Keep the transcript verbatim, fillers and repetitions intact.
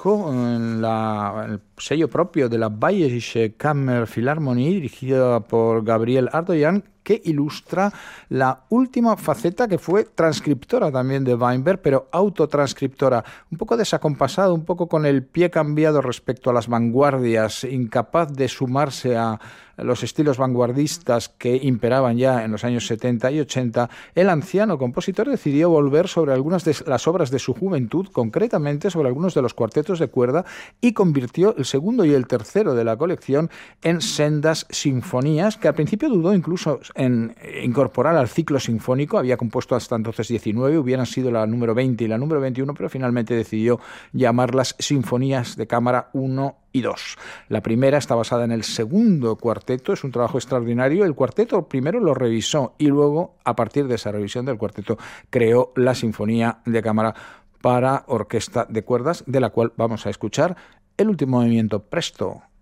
disco en, la, en el sello propio de la Bayerische Kammerphilharmonie, dirigida por Gabriel Ardoyan, que ilustra la última faceta, que fue transcriptora también de Weinberg, pero autotranscriptora, un poco desacompasado, un poco con el pie cambiado respecto a las vanguardias, incapaz de sumarse a los estilos vanguardistas que imperaban ya en los años setenta y ochenta. El anciano compositor decidió volver sobre algunas de las obras de su juventud, concretamente sobre algunos de los cuartetos de cuerda, y convirtió el segundo y el tercero de la colección en sendas sinfonías, que al principio dudó incluso en incorporar al ciclo sinfónico. Había compuesto hasta entonces diecinueve, hubieran sido la número veinte y la número veintiuno, pero finalmente decidió llamarlas Sinfonías de Cámara uno y dos. La primera está basada en el segundo cuarteto, es un trabajo extraordinario. El cuarteto primero lo revisó y luego, a partir de esa revisión del cuarteto, creó la Sinfonía de Cámara para orquesta de cuerdas, de la cual vamos a escuchar el último movimiento, Presto.